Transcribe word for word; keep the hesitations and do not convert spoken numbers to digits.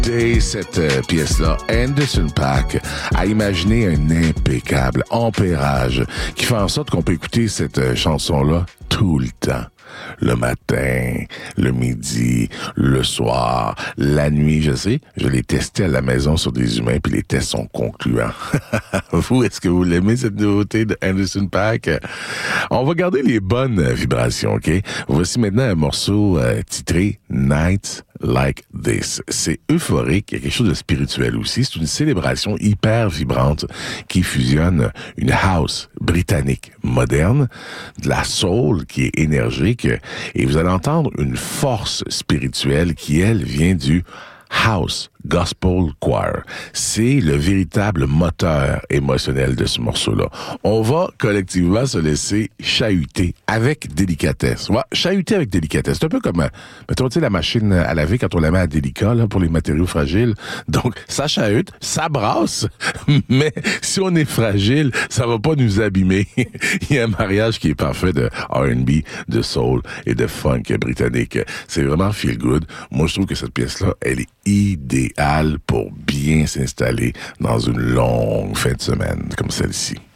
Day, cette euh, pièce-là, Anderson .Paak a imaginé un impeccable ampérage qui fait en sorte qu'on peut écouter cette euh, chanson-là tout le temps. Le matin, le midi, le soir, la nuit, je sais, je l'ai testé à la maison sur des humains, puis les tests sont concluants. Vous, est-ce que vous l'aimez, cette nouveauté de Anderson .Paak? On va garder les bonnes vibrations, OK? Voici maintenant un morceau euh, titré Nights Like This. C'est euphorique, il y a quelque chose de spirituel aussi. C'est une célébration hyper vibrante qui fusionne une house britannique moderne, de la soul qui est énergique, et vous allez entendre une force spirituelle qui, elle, vient du House Gospel Choir. C'est le véritable moteur émotionnel de ce morceau-là. On va collectivement se laisser chahuter avec délicatesse. Ouais, chahuter avec délicatesse. C'est un peu comme, mettons, tu sais, la machine à laver quand on la met à délicat, là, pour les matériaux fragiles. Donc, ça chahute, ça brasse, mais si on est fragile, ça va pas nous abîmer. Il y a un mariage qui est parfait de R and B, de soul et de funk britannique. C'est vraiment feel good. Moi, je trouve que cette pièce-là, elle est idéale pour bien s'installer dans une longue fin de semaine comme celle-ci.